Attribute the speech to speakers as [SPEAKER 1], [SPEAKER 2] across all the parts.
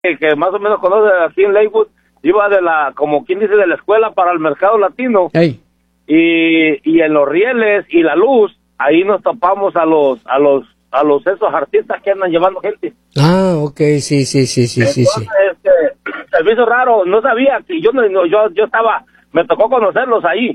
[SPEAKER 1] que más o menos conoce aquí en Lakewood, iba como quien dice, de la escuela para el mercado latino.
[SPEAKER 2] Hey.
[SPEAKER 1] Y en los rieles y la luz, ahí nos topamos a los esos artistas que andan llevando gente.
[SPEAKER 2] Ah, okay, sí.
[SPEAKER 1] Entonces, se me hizo raro, no sabía que yo estaba, me tocó conocerlos ahí.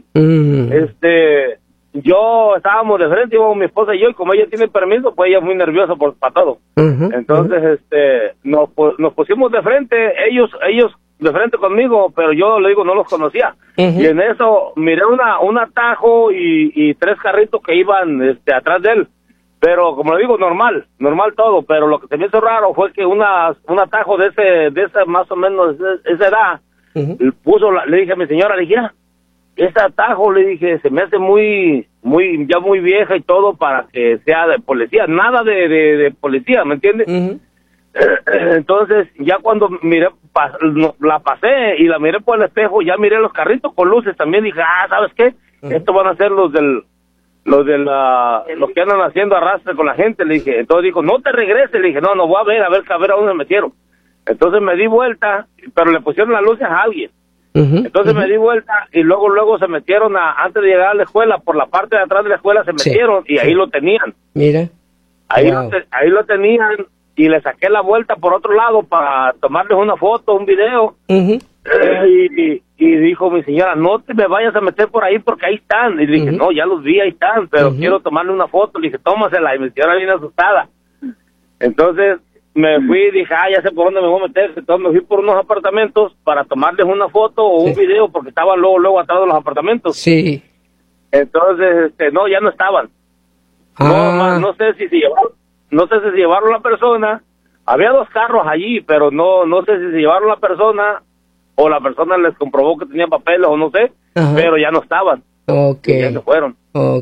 [SPEAKER 1] Estábamos de frente, íbamos mi esposa y yo, y como ella tiene permiso, pues ella es muy nerviosa para todo. Entonces, nos pusimos de frente, ellos de frente conmigo, pero yo le digo, no los conocía. Y en eso miré un atajo y 3 carritos que iban atrás de él. Pero como le digo, normal todo, pero lo que se me hizo raro fue que un atajo de ese más o menos esa edad, le dije a mi señora, le dije, ese atajo, le dije, se me hace muy vieja y todo para que sea de policía, nada de policía, ¿me entiendes? Entonces, ya cuando miré, la pasé y la miré por el espejo, ya miré los carritos con luces también, dije, ¿sabes qué? Estos van a ser los que andan haciendo arrastre con la gente, le dije. Entonces dijo, no te regreses, le dije, no, voy a ver a dónde me metieron. Entonces me di vuelta, pero le pusieron las luces a alguien. Entonces me di vuelta y luego se metieron antes de llegar a la escuela, por la parte de atrás de la escuela se metieron y ahí lo tenían. Mira. Ahí lo tenían y le saqué la vuelta por otro lado para tomarles una foto, un video. Y dijo mi señora, no te me vayas a meter por ahí porque ahí están. Y le dije, no, ya los vi, ahí están, pero quiero tomarle una foto. Le dije, tómasela. Y mi señora viene asustada. Entonces me fui y dije, ya sé por dónde me voy a meter. Entonces me fui por unos apartamentos para tomarles una foto o un video porque estaban luego atrás de los apartamentos. Sí. Entonces, no, ya no estaban. No sé si se llevaron la persona. Había 2 carros allí, pero no sé si se llevaron la persona o la persona les comprobó que tenía papeles o no sé, pero ya no estaban. Ya se fueron.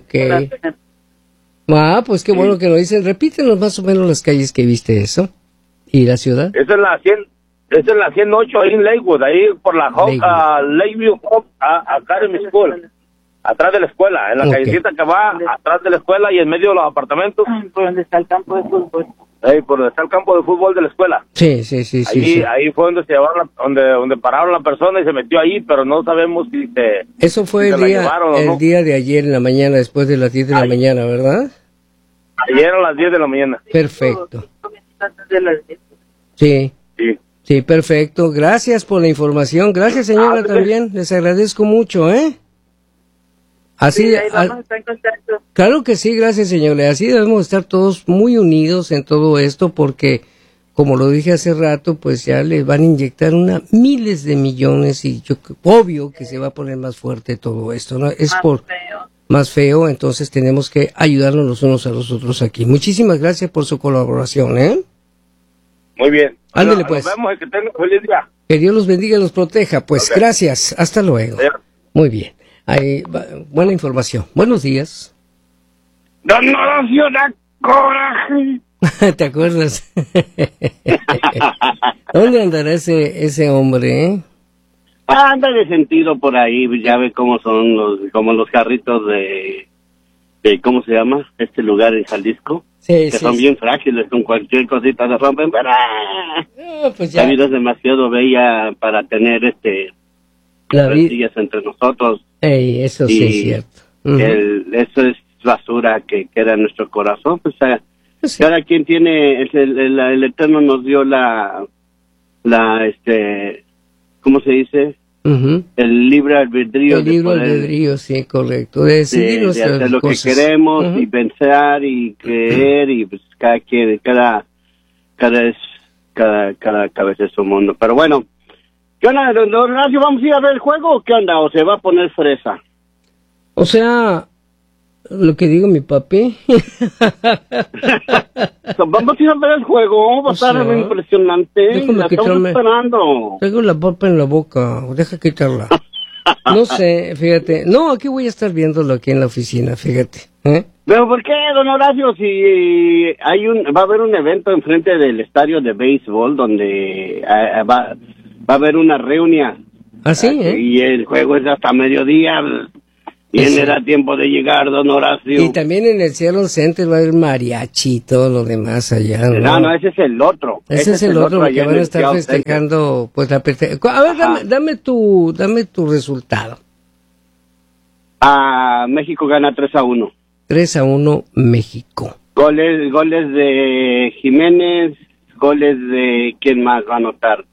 [SPEAKER 2] Pues qué bueno que lo dicen. Repítenos más o menos las calles que viste eso. ¿Y la ciudad?
[SPEAKER 1] Esa es la 108 ahí en Lakewood, ahí por la Lakeview Academy School. Atrás de la escuela, en la callecita que va atrás de la escuela y en medio de los apartamentos.
[SPEAKER 3] Por donde está el campo de fútbol.
[SPEAKER 1] Por donde está el campo de fútbol de la escuela. Sí. Ahí fue donde se llevaron, donde pararon la persona y se metió ahí, pero no sabemos si
[SPEAKER 2] eso fue el día de ayer en la mañana, después de las 10 de la mañana, ¿verdad?
[SPEAKER 1] Ayer a las 10 de la mañana.
[SPEAKER 2] Perfecto. Sí, perfecto. Gracias por la información. Gracias, señora, también. Les agradezco mucho, Así, vamos a estar en contacto. Claro que sí, gracias, señora. Así debemos estar todos muy unidos en todo esto porque, como lo dije hace rato, pues ya le van a inyectar miles de millones y obvio que se va a poner más fuerte todo esto, ¿no? Es más feo, entonces tenemos que ayudarnos los unos a los otros aquí. Muchísimas gracias por su colaboración,
[SPEAKER 1] Muy bien.
[SPEAKER 2] Ándele, pues.
[SPEAKER 1] Nos vemos y que tengan feliz día.
[SPEAKER 2] Que Dios los bendiga y los proteja. Pues gracias. Hasta luego. Muy bien. Buena información. Buenos días.
[SPEAKER 4] Don Horacio da coraje.
[SPEAKER 2] ¿Te acuerdas? ¿Dónde andará ese hombre,
[SPEAKER 4] Anda de sentido por ahí, ya ve cómo son los carritos de ¿cómo se llama? Este lugar en Jalisco. Que son bien frágiles, con cualquier cosita se rompen. Pues ya. La vida es demasiado bella para tener rencillas entre nosotros.
[SPEAKER 2] Eso sí es cierto.
[SPEAKER 4] Eso es basura que queda en nuestro corazón. Pues cada quien tiene, el Eterno nos dio ¿cómo se dice? El libre albedrío. El libre
[SPEAKER 2] albedrío, sí, correcto. De decidir
[SPEAKER 4] de hacer lo que queremos y pensar y creer y pues cada cabeza es su mundo. Pero bueno, ¿qué onda, don Horacio? ¿Vamos a ir a ver el juego o qué onda? ¿O se va a poner fresa?
[SPEAKER 2] O sea, lo que digo mi papi.
[SPEAKER 4] Vamos a ir a ver el juego, va a estar impresionante. La estamos esperando.
[SPEAKER 2] Traigo la papa en la boca, deja quitarla. No sé, fíjate. No, aquí voy a estar viéndolo aquí en la oficina, fíjate.
[SPEAKER 4] ¿Pero por qué, don Horacio? Si va a haber un evento enfrente del estadio de béisbol donde va a haber una reunión.
[SPEAKER 2] ¿Ah, sí?
[SPEAKER 4] Y el juego es hasta mediodía. Y le da tiempo de llegar, don Horacio.
[SPEAKER 2] Y también en el Seattle Center va a haber mariachi y todo lo demás allá, ¿no?
[SPEAKER 4] No, ese es el otro.
[SPEAKER 2] Ese es el otro que van a estar festejando, pues la A ver, dame tu resultado.
[SPEAKER 4] México gana 3-1.
[SPEAKER 2] 3-1 México.
[SPEAKER 4] Goles de Jiménez, goles de... ¿Quién más va a anotar?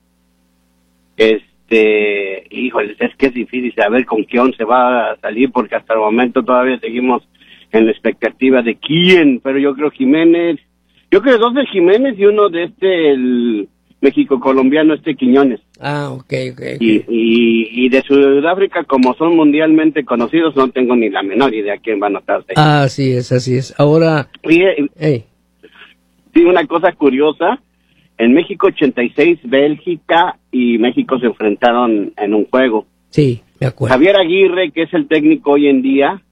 [SPEAKER 4] Híjole, es que es difícil saber con qué 11 va a salir, porque hasta el momento todavía seguimos en la expectativa de quién, pero yo creo Jiménez, yo creo 2 de Jiménez y uno de el México-colombiano, Quiñones.
[SPEAKER 2] Okay.
[SPEAKER 4] Y de Sudáfrica, como son mundialmente conocidos, no tengo ni la menor idea quién va a anotarse.
[SPEAKER 2] Así es. Ahora...
[SPEAKER 4] Sí, una cosa curiosa, en México 86, Bélgica y México se enfrentaron en un juego.
[SPEAKER 2] Sí, me acuerdo.
[SPEAKER 4] Javier Aguirre, que es el técnico hoy en día,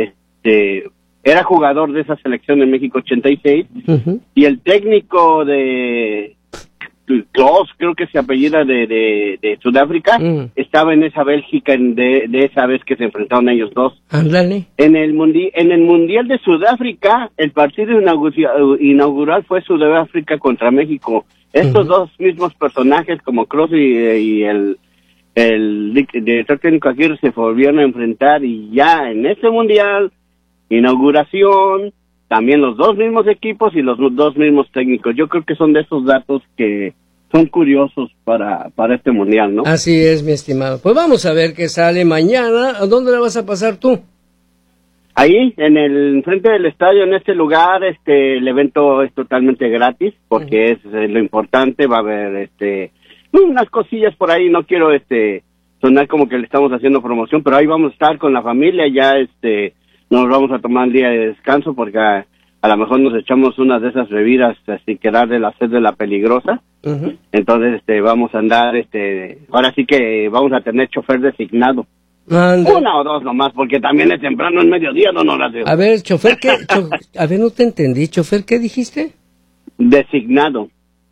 [SPEAKER 4] era jugador de esa selección en México 86, y el técnico de Klaus, creo que se apellida de Sudáfrica, estaba en esa Bélgica de esa vez que se enfrentaron ellos dos.
[SPEAKER 2] Ándale.
[SPEAKER 4] En el Mundial de Sudáfrica, el partido inaugural fue Sudáfrica contra México. Estos dos mismos personajes, como Kroos y el director técnico Aguirre, se volvieron a enfrentar, y ya en ese mundial, inauguración, también los dos mismos equipos y los dos mismos técnicos. Yo creo que son de esos datos que son curiosos para este mundial, ¿no?
[SPEAKER 2] Así es, mi estimado. Pues vamos a ver qué sale mañana. ¿A dónde la vas a pasar tú?
[SPEAKER 4] Ahí, en el frente del estadio, en este lugar, el evento es totalmente gratis, porque es lo importante. Va a haber unas cosillas por ahí, no quiero sonar como que le estamos haciendo promoción, pero ahí vamos a estar con la familia. Ya nos vamos a tomar el día de descanso, porque a lo mejor nos echamos unas de esas bebidas así que dar de la sed de la peligrosa. Entonces vamos a andar, ahora sí que vamos a tener chofer designado. Una o dos nomás, porque también es temprano, en mediodía, don Horacio.
[SPEAKER 2] A ver, chofer, ¿qué? A ver, no te entendí. ¿Chofer qué dijiste?
[SPEAKER 4] Designado.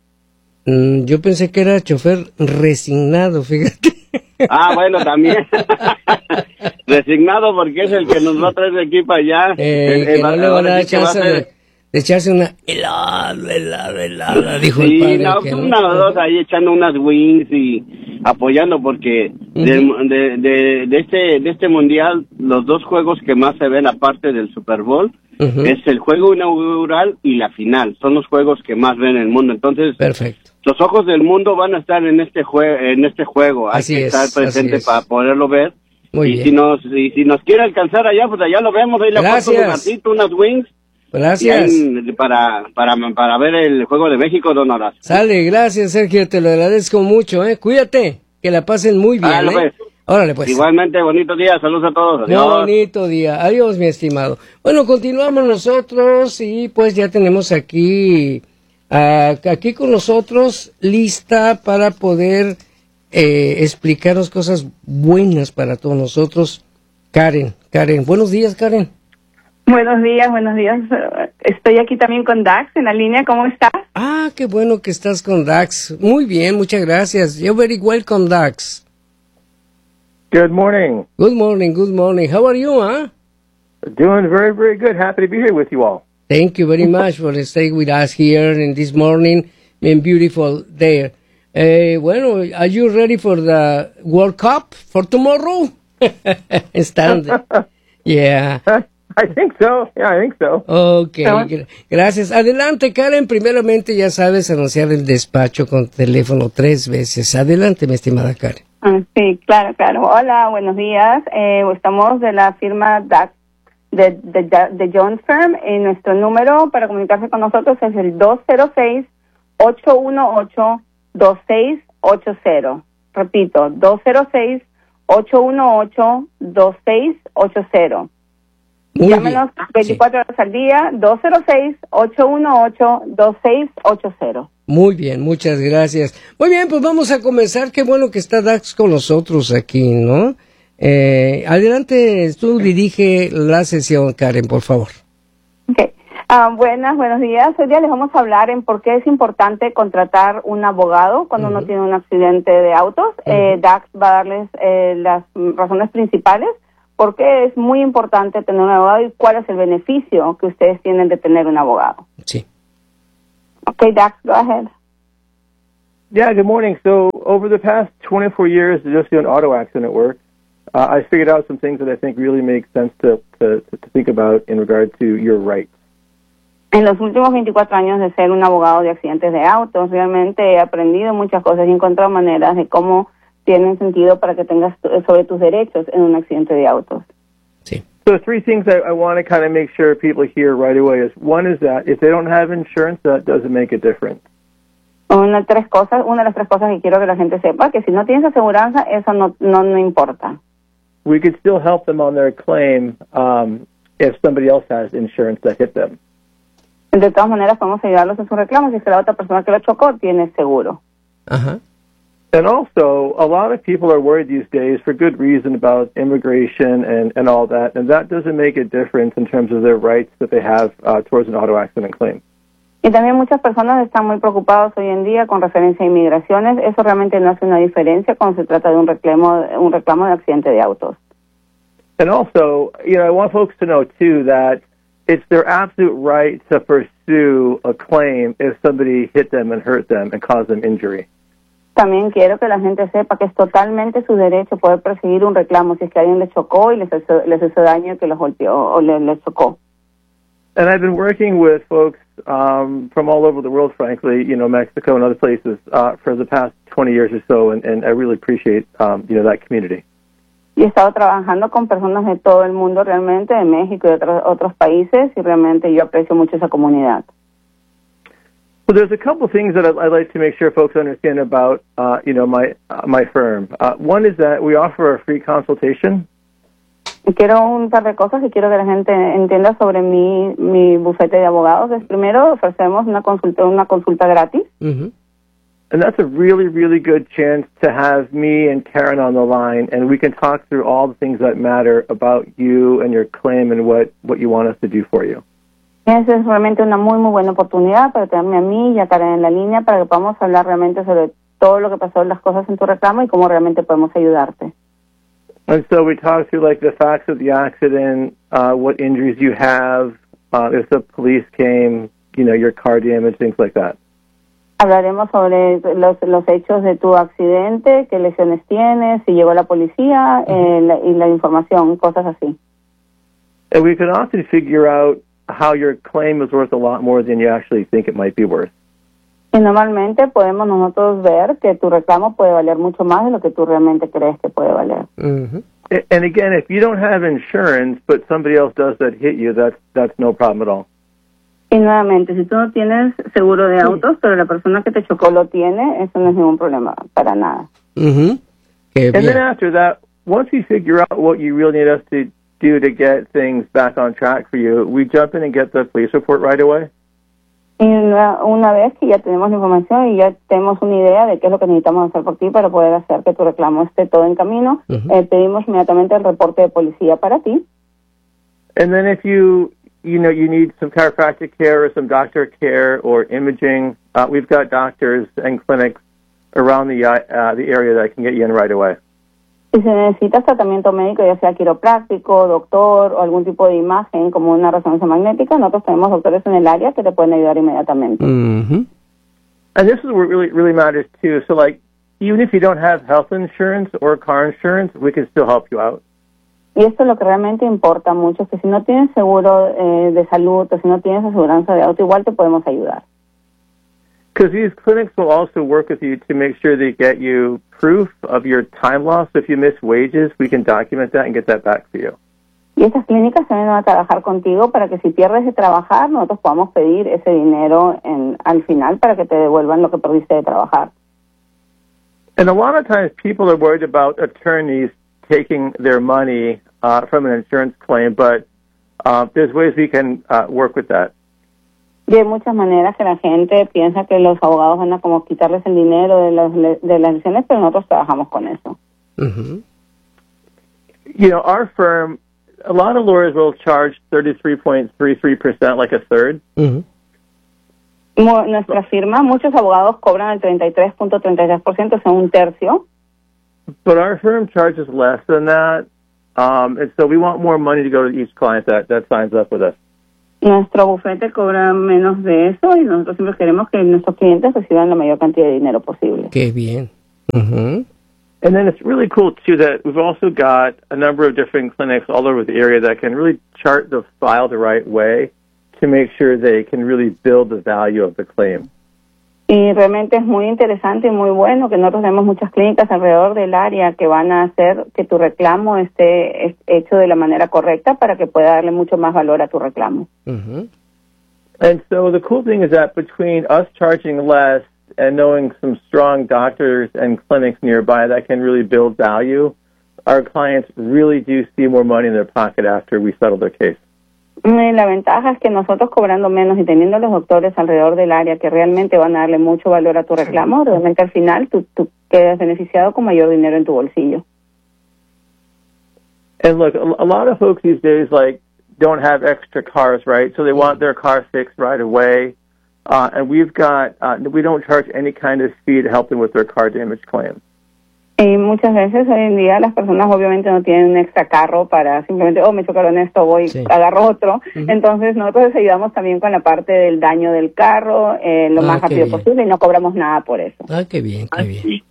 [SPEAKER 2] Yo pensé que era chofer resignado, fíjate.
[SPEAKER 4] Bueno, también. Resignado, porque es el que nos va a traer de aquí para allá.
[SPEAKER 2] Que no le van a dar chance de echarse una helada, dijo el padre.
[SPEAKER 4] Sí, una o dos ahí echando unas wings y apoyando, porque de este mundial, los dos juegos que más se ven aparte del Super Bowl es el juego inaugural y la final. Son los juegos que más ven en el mundo. Entonces,
[SPEAKER 2] perfecto.
[SPEAKER 4] Los ojos del mundo van a estar en este juego. Hay que estar presente para poderlo ver.
[SPEAKER 2] Muy bien.
[SPEAKER 4] Si nos quiere alcanzar allá, pues allá lo vemos. Ahí le pongo un lugarcito, unas wings.
[SPEAKER 2] Gracias.
[SPEAKER 4] Para ver el Juego de México, don Horacio.
[SPEAKER 2] Sale, gracias, Sergio, te lo agradezco mucho, Cuídate, que la pasen muy bien,
[SPEAKER 4] pues.
[SPEAKER 2] Órale, pues.
[SPEAKER 4] Igualmente, bonito día, saludos a todos. Adiós.
[SPEAKER 2] Bonito día, adiós, mi estimado. Bueno, continuamos nosotros y pues ya tenemos aquí con nosotros, lista para poder explicarnos cosas buenas para todos nosotros. Karen, buenos días, Karen.
[SPEAKER 5] Buenos días. Estoy aquí también con Dax en la línea. ¿Cómo estás?
[SPEAKER 2] Qué bueno que estás con Dax. Muy bien, muchas gracias. You're very welcome, Dax.
[SPEAKER 6] Good morning.
[SPEAKER 2] Good morning. How are you,
[SPEAKER 6] Doing very, very good. Happy to be here with you all.
[SPEAKER 2] Thank you very much for staying with us here in this morning and beautiful day. Bueno, are you ready for the World Cup for tomorrow? Yeah.
[SPEAKER 6] I think so. Yeah, I think so.
[SPEAKER 2] Okay, gracias. Adelante, Karen. Primeramente, ya sabes anunciar el despacho con teléfono 3 veces. Adelante, mi estimada Karen.
[SPEAKER 5] Sí, claro. Hola, buenos días. Estamos de la firma Dax de Jones Firm, y nuestro número para comunicarse con nosotros es el 206-818-2680. Repito, 206-818-2680. Llámenos 24 horas al día, 206-818-2680.
[SPEAKER 2] Muy bien, muchas gracias. Muy bien, pues vamos a comenzar. Qué bueno que está Dax con nosotros aquí, ¿no? Adelante, tú dirige la sesión, Karen, por favor.
[SPEAKER 5] Okay. Buenos días. Hoy día les vamos a hablar en por qué es importante contratar un abogado cuando uno tiene un accidente de autos. Dax va a darles las razones principales por qué es muy importante tener un abogado y cuál es el beneficio que ustedes tienen de tener un abogado.
[SPEAKER 2] Sí.
[SPEAKER 5] Okay, Dax, go ahead.
[SPEAKER 6] Yeah, good morning. So over the past 24 years, just doing auto accident work, I figured out some things that I think really make sense to think about in regard to your rights.
[SPEAKER 5] En los últimos 24 años de ser un abogado de accidentes de autos, realmente he aprendido muchas cosas y he encontrado maneras de cómo tienen sentido para que tengas sobre tus derechos en un accidente de autos.
[SPEAKER 2] Sí.
[SPEAKER 6] So 3 things I want to kind of make sure people hear right away is, one is that if they don't have insurance, that doesn't make a difference.
[SPEAKER 5] Una de las 3 cosas que quiero que la gente sepa, que si no tienes aseguranza, eso no importa.
[SPEAKER 6] We could still help them on their claim if somebody else has insurance that hit them.
[SPEAKER 5] De todas maneras, podemos ayudarlos en sus reclamos si es que la otra persona que lo chocó tiene seguro.
[SPEAKER 2] Ajá.
[SPEAKER 6] And also, a lot of people are worried these days for good reason about immigration and all that, and that doesn't make a difference in terms of their rights that they have towards an auto accident claim.
[SPEAKER 5] Y también muchas personas están muy preocupados hoy en día con referencia a inmigraciones. Eso realmente no hace una diferencia cuando se trata de un reclamo de accidente de autos.
[SPEAKER 6] And also, I want folks to know, too, that it's their absolute right to pursue a claim if somebody hit them and hurt them and caused them injury.
[SPEAKER 5] También quiero que la gente sepa que es totalmente su derecho poder perseguir un reclamo si es que alguien les chocó y les hizo daño, que los golpeó o les chocó.
[SPEAKER 6] And I've been working with folks from all over the world, frankly, Mexico and other places, for the past 20 years or so, and I really appreciate, that community.
[SPEAKER 5] Y he estado trabajando con personas de todo el mundo realmente, de México y de otros países, y realmente yo aprecio mucho esa comunidad.
[SPEAKER 6] So there's a couple things that I'd like to make sure folks understand about, my firm. One is that we offer a free consultation.
[SPEAKER 5] Quiero un par de cosas que quiero que la gente entienda sobre mi bufete de abogados. Primero, ofrecemos una consulta gratis.
[SPEAKER 2] Mm-hmm.
[SPEAKER 6] And that's a really, really good chance to have me and Karen on the line, and we can talk through all the things that matter about you and your claim and what you want us to do for you.
[SPEAKER 5] Esa es realmente una muy, muy buena oportunidad para tenerme a mí y a Karen en la línea para que podamos hablar realmente sobre todo lo que pasó, las cosas en tu reclamo y cómo realmente podemos ayudarte.
[SPEAKER 6] And so we talk through, the facts of the accident, what injuries you have, if the police came, your car damage, things like that.
[SPEAKER 5] Hablaremos sobre los hechos de tu accidente, qué lesiones tienes, si llegó la policía, y la información, cosas así.
[SPEAKER 6] And we can often figure out how your claim is worth a lot more than you actually think it might be worth.
[SPEAKER 5] Y normalmente podemos nosotros ver que tu reclamo puede valer mucho más de lo que tú realmente crees que puede valer.
[SPEAKER 2] Mm-hmm.
[SPEAKER 6] And again, if you don't have insurance, but somebody else does that hit you, that's no problem at all.
[SPEAKER 5] Y nuevamente, si tú no tienes seguro de autos, pero la persona que te chocó lo tiene, eso no es ningún problema, para nada.
[SPEAKER 2] Mm-hmm.
[SPEAKER 6] And then after that, once we figure out what you really need us to do to get things back on track for you, we jump in and get the police report right away.
[SPEAKER 5] Y una vez que ya tenemos la información y ya tenemos una idea de qué es lo que necesitamos hacer por ti para poder hacer que tu reclamo esté todo en camino, pedimos inmediatamente el reporte de policía para ti.
[SPEAKER 6] And then if you need some chiropractic care or some doctor care or imaging, we've got doctors and clinics around the area that I can get you in right away.
[SPEAKER 5] Y si necesitas tratamiento médico, ya sea quiropráctico, doctor o algún tipo de imagen como una resonancia magnética, nosotros tenemos doctores en el área que te pueden ayudar inmediatamente.
[SPEAKER 2] Mm-hmm.
[SPEAKER 6] And this is what really matters too. So even if you don't have health insurance or car insurance, we can still help you out.
[SPEAKER 5] Y esto es lo que realmente importa mucho, que si no tienes seguro de salud o si no tienes aseguranza de auto, igual te podemos ayudar.
[SPEAKER 6] Because these clinics will also work with you to make sure they get you proof of your time loss. If you miss wages, we can document that and get that back for you.
[SPEAKER 5] Y estas clínicas también van a trabajar contigo para que si pierdes de trabajar, nosotros podamos pedir ese dinero al final para que te devuelvan lo que perdiste de trabajar.
[SPEAKER 6] And a lot of times people are worried about attorneys taking their money from an insurance claim, but there's ways we can work with that.
[SPEAKER 5] Y hay muchas maneras que la gente piensa que los abogados van a como quitarles el dinero de las lesiones, pero nosotros trabajamos con eso.
[SPEAKER 2] Mm-hmm.
[SPEAKER 6] Our firm, a lot of lawyers will charge 33.33%, like a third.
[SPEAKER 2] Mm-hmm.
[SPEAKER 5] Nuestra firma, muchos abogados cobran el 33.33%, o sea, un tercio.
[SPEAKER 6] But our firm charges less than that, And so we want more money to go to each client that signs up with us.
[SPEAKER 5] Nuestro bufete cobra menos de eso y nosotros siempre queremos que nuestros clientes reciban la mayor cantidad de dinero posible.
[SPEAKER 2] Qué bien.
[SPEAKER 6] And then it's really cool, too, that we've also got a number of different clinics all over the area that can really chart the file the right way to make sure they can really build the value of the claim.
[SPEAKER 5] Y realmente es muy interesante y muy bueno que nosotros tenemos muchas clínicas alrededor del área que van a hacer que tu reclamo esté hecho de la manera correcta para que pueda darle mucho más valor a tu reclamo.
[SPEAKER 6] And so the cool thing is that between us charging less and knowing some strong doctors and clinics nearby that can really build value, our clients really do see more money in their pocket after we settle their case.
[SPEAKER 5] La ventaja es que nosotros cobrando menos y teniendo los doctores alrededor del área que realmente van a darle mucho valor a tu reclamo, realmente al final tú quedas beneficiado con mayor dinero en tu bolsillo.
[SPEAKER 6] And look, a lot of folks these days don't have extra cars, right? So they want their car fixed right away. And we don't charge any kind of fee to help them with their car damage claim.
[SPEAKER 5] Y muchas veces hoy en día las personas obviamente no tienen un extra carro para simplemente, me chocaron esto, agarro otro. Entonces nosotros les ayudamos también con la parte del daño del carro lo más rápido posible y no cobramos nada por eso.
[SPEAKER 2] Qué bien, qué bien.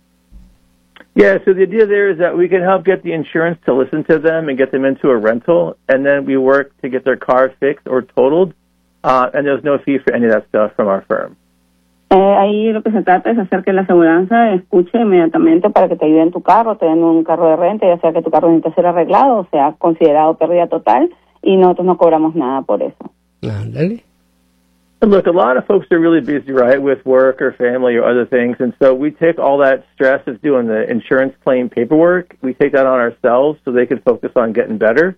[SPEAKER 6] Yeah, so the idea there is that we can help get the insurance to listen to them and get them into a rental, and then we work to get their car fixed or totaled, and there's no fee for any of that stuff from our firm.
[SPEAKER 5] Ahí lo que se trata es hacer que la aseguranza escuche inmediatamente para que te ayude en tu carro, te den un carro de renta, ya sea que tu carro necesite ser arreglado, o sea, considerado pérdida total, y nosotros no cobramos nada por eso.
[SPEAKER 2] Ándale.
[SPEAKER 6] Look, a lot of folks are really busy, right, with work or family or other things, and so we take all that stress of doing the insurance claim paperwork, we take that on ourselves so they can focus on getting better.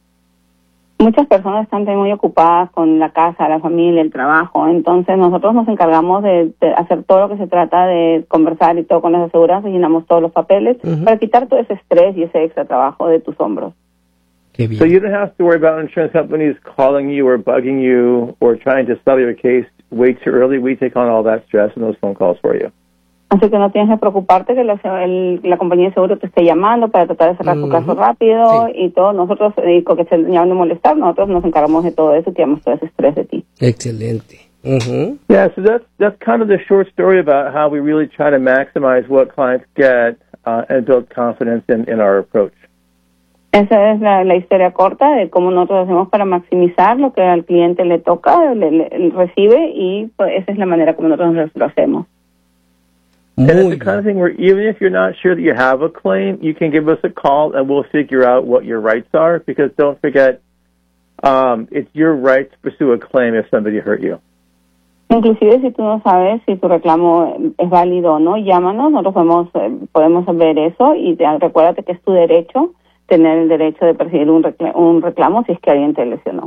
[SPEAKER 5] Muchas personas están muy ocupadas con la casa, la familia, el trabajo. Entonces nosotros nos encargamos de hacer todo lo que se trata de conversar y todo con las aseguranzas, llenamos todos los papeles para quitar todo ese estrés y ese extra trabajo de tus hombros.
[SPEAKER 6] So you don't have to worry about insurance companies calling you or bugging you or trying to settle your case way too early. We take on all that stress and those phone calls for you.
[SPEAKER 5] Así que no tienes que preocuparte que la compañía de seguro te esté llamando para tratar de cerrar tu caso rápido y todo. Nosotros, que se llaman de molestar, nosotros nos encargamos de todo eso y quitamos todo ese estrés de ti.
[SPEAKER 2] Excelente.
[SPEAKER 6] Yeah, so that's kind of the short story about how we really try to maximize what clients get and build confidence in our approach.
[SPEAKER 5] Esa es la historia corta de cómo nosotros hacemos para maximizar lo que al cliente le toca, le recibe, y pues, esa es la manera como nosotros lo hacemos.
[SPEAKER 6] And it's the kind of thing where even if you're not sure that you have a claim, you can give us a call and we'll figure out what your rights are, because don't forget, it's your right to pursue a claim if somebody hurt you.
[SPEAKER 5] Inclusive si tú no sabes si tu reclamo es válido o no, llámanos, nosotros podemos ver eso, y recuérdate que es tu derecho tener el derecho de perseguir un reclamo si es que alguien te lesionó.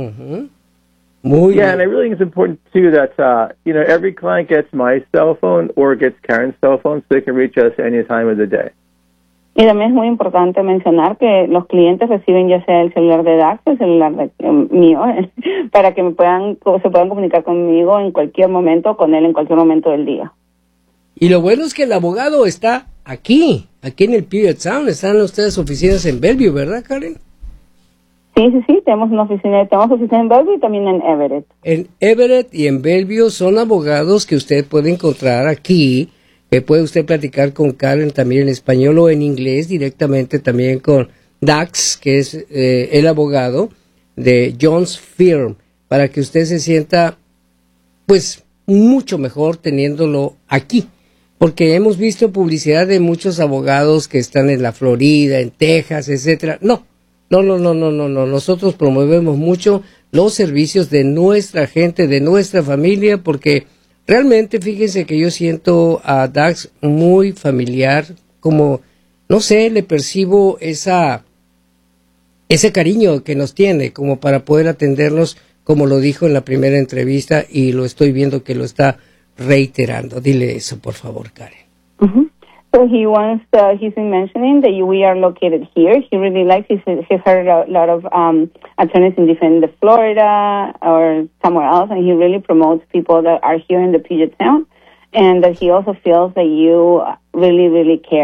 [SPEAKER 6] Yeah, and I really think it's important, too, that, every client gets my cell phone or gets Karen's cell phone so they can reach us any time of the day.
[SPEAKER 5] Y también es muy importante mencionar que los clientes reciben ya sea el celular de Dax o el celular mío, para que se puedan comunicar conmigo en cualquier momento, con él en cualquier momento del día.
[SPEAKER 2] Y lo bueno es que el abogado está aquí en el Puget Sound. Están ustedes oficinas en Bellevue, ¿verdad, Karen?
[SPEAKER 5] Sí, tenemos oficina en Bellevue y también en Everett.
[SPEAKER 2] En Everett y en Bellevue son abogados que usted puede encontrar aquí, que puede usted platicar con Karen también en español o en inglés, directamente también con Dax, que es el abogado de Jones Firm, para que usted se sienta pues mucho mejor teniéndolo aquí. Porque hemos visto publicidad de muchos abogados que están en la Florida, en Texas, etcétera. No. Nosotros promovemos mucho los servicios de nuestra gente, de nuestra familia, porque realmente fíjense que yo siento a Dax muy familiar, como, no sé, le percibo ese cariño que nos tiene, como para poder atendernos, como lo dijo en la primera entrevista, y lo estoy viendo que lo está reiterando. Dile eso, por favor, Karen.
[SPEAKER 5] So he's been mentioning that we are located here. He really likes, he's heard a lot of attorneys in Florida or somewhere else, and he really promotes people that are here in the Puget Sound, and that he also feels that you really, really care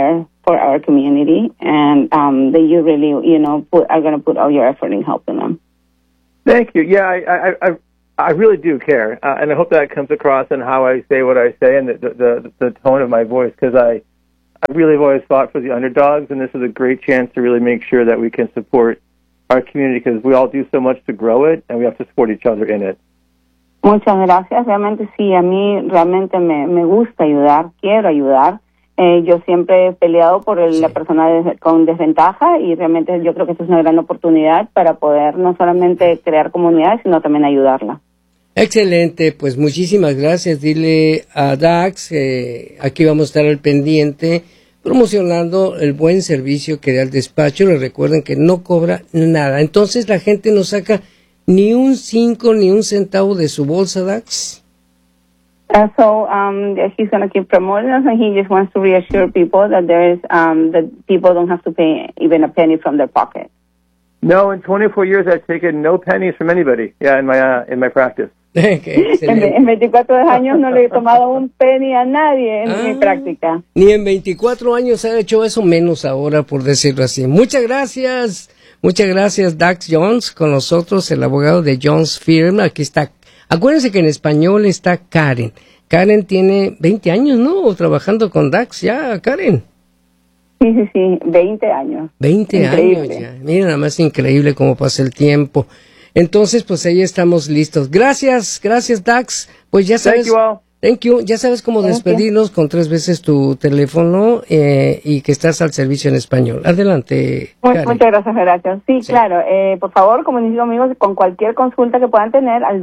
[SPEAKER 5] for our community, and that you really, are going to put all your effort in helping them.
[SPEAKER 6] Thank you. Yeah, I really do care, and I hope that comes across in how I say what I say and the tone of my voice, because I really have always fought for the underdogs, and this is a great chance to really make sure that we can support our community, because we all do so much to grow it, and we have to support each other in it.
[SPEAKER 5] Muchas gracias. Realmente sí, a mí realmente me gusta ayudar, quiero ayudar. Yo siempre he peleado por la persona con desventaja, y realmente yo creo que esto es una gran oportunidad para poder no solamente crear comunidades, sino también ayudarla.
[SPEAKER 2] Excelente, pues muchísimas gracias. Dile a Dax, aquí vamos a estar al pendiente, promocionando el buen servicio que da el despacho. Les recuerden que no cobra nada. Entonces la gente no saca ni un 5 ni un centavo de su bolsa, Dax.
[SPEAKER 5] So he's going to keep promoting us, and he just wants to reassure people that that people don't have to pay even a penny from their pocket.
[SPEAKER 6] No, in 24 years I've taken no pennies from anybody. Yeah, in my practice.
[SPEAKER 5] En 24 años no le he tomado un penny a nadie en mi práctica.
[SPEAKER 2] Ni en 24 años ha hecho eso, menos ahora, por decirlo así. Muchas gracias, Dax Jones, con nosotros, el abogado de Jones Firm. Aquí está. Acuérdense que en español está Karen. Karen tiene 20 años, ¿no? Trabajando con Dax ya, Karen.
[SPEAKER 5] Sí, 20 años.
[SPEAKER 2] 20 increíble. Años ya. Mira, nada más increíble cómo pasa el tiempo. Entonces, pues ahí estamos listos. Gracias, Dax. Pues ya sabes. Thank you. Ya sabes cómo despedirnos con 3 veces tu teléfono y que estás al servicio en español. Adelante, Karen.
[SPEAKER 5] Muchas gracias. Sí, claro. Por favor, comuníquense conmigo con cualquier consulta que puedan tener al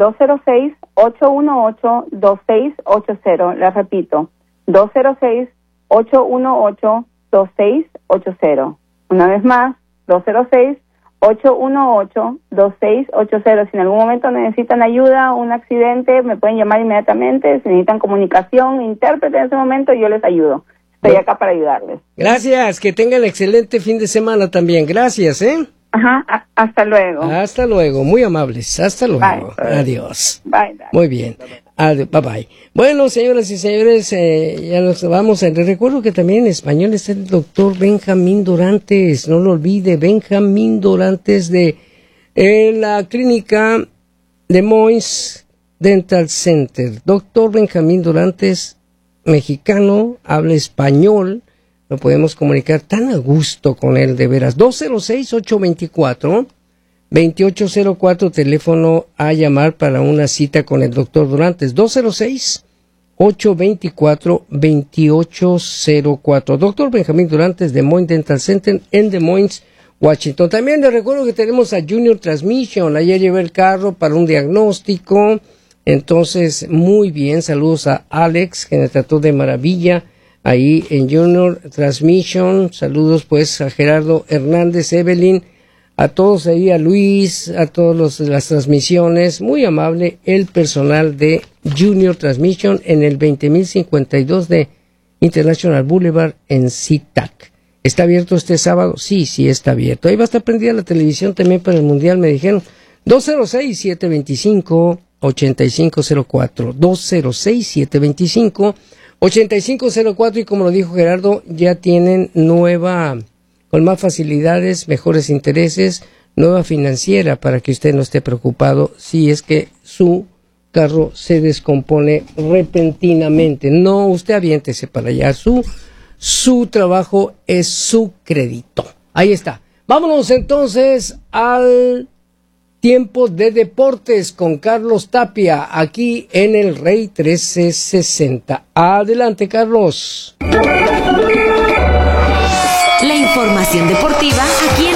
[SPEAKER 5] 206-818-2680. Les repito, 206-818-2680. Una vez más, 206-818-2680. Si en algún momento necesitan ayuda, un accidente, me pueden llamar inmediatamente. Si necesitan comunicación, intérprete en ese momento, yo les ayudo. Estoy acá para ayudarles.
[SPEAKER 2] Gracias, que tengan excelente fin de semana también. Gracias,
[SPEAKER 5] Ajá, hasta luego.
[SPEAKER 2] Hasta luego, muy amables. Hasta luego.
[SPEAKER 5] Bye.
[SPEAKER 2] Adiós.
[SPEAKER 5] Bye.
[SPEAKER 2] Muy bien. Bye bye. Bueno, señoras y señores, ya nos vamos. Les recuerdo que también en español está el doctor Benjamín Dorantes. No lo olvide, Benjamín Dorantes de la clínica de Moines Dental Center. Doctor Benjamín Dorantes, mexicano, habla español. No podemos comunicar tan a gusto con él, de veras. 206-824-2804, teléfono a llamar para una cita con el doctor Dorantes. 206-824-2804. Doctor Benjamín Dorantes de Moines Dental Center en Des Moines, Washington. También les recuerdo que tenemos a Junior Transmission. Ayer llevé el carro para un diagnóstico. Entonces, muy bien. Saludos a Alex, que me trató de maravilla ahí en Junior Transmission. Saludos pues a Gerardo Hernández, Evelyn, a todos ahí, a Luis, a todos las transmisiones. Muy amable el personal de Junior Transmission en el 20052 de International Boulevard en SeaTac. ¿Está abierto este sábado? Sí, está abierto. Ahí va a estar prendida la televisión también para el Mundial, me dijeron. 206-725-8504. 206-725-8504, y como lo dijo Gerardo, ya tienen con más facilidades, mejores intereses, nueva financiera, para que usted no esté preocupado si es que su carro se descompone repentinamente. No, usted aviéntese para allá, su trabajo es su crédito. Ahí está. Vámonos entonces al tiempo de deportes con Carlos Tapia, aquí en el Rey 1360. Adelante, Carlos.
[SPEAKER 7] La información deportiva aquí en